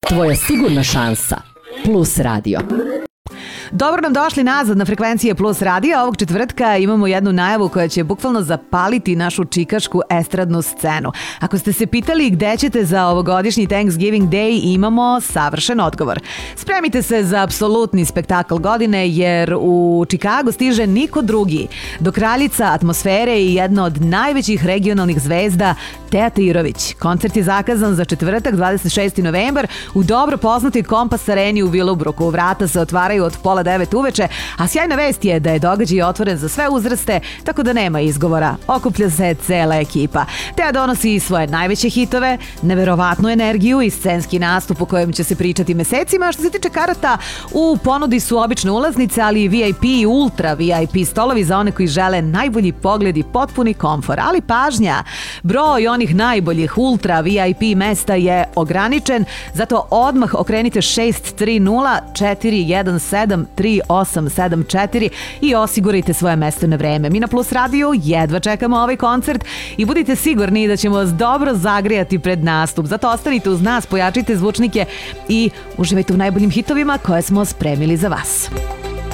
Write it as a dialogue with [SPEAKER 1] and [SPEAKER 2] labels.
[SPEAKER 1] Tvoja sigurna šansa. Plus radio.
[SPEAKER 2] Dobro nam došli nazad na frekvencije Plus radija. Ovog četvrtka imamo jednu najavu koja će bukvalno zapaliti našu čikašku estradnu scenu. Ako ste se pitali gde ćete za ovogodišnji Thanksgiving Day, imamo savršen odgovor. Spremite se za apsolutni spektakl godine, jer u Čikago stiže niko drugi do kraljica atmosfere i jedna od najvećih regionalnih zvezda, Teja Tirović. Koncert je zakazan za četvrtak, 26. novembar, u dobro poznatoj Kompas areni u Willowbrooku. Vrata se otvaraju od 8:30 uveče, a sjajna vest je da je događaj otvoren za sve uzraste, tako da nema izgovora. Okuplja se cela ekipa. Teja donosi svoje najveće hitove, neverovatnu energiju i scenski nastup o kojem će se pričati mesecima. Što se tiče karata, u ponudi su obične ulaznice, ali i VIP i ultra VIP stolovi za one koji žele najbolji pogled i potpuni komfor. Ali pažnja, broj onih najboljih ultra VIP mesta je ograničen, zato odmah okrenite 630-417-3874 i osigurajte svoje mesto na vreme. Mi na Plus radiju jedva čekamo ovaj koncert i budite sigurni da ćemo vas dobro zagrijati pred nastup. Zato ostanite uz nas, pojačite zvučnike i uživajte u najboljim hitovima koje smo spremili za vas.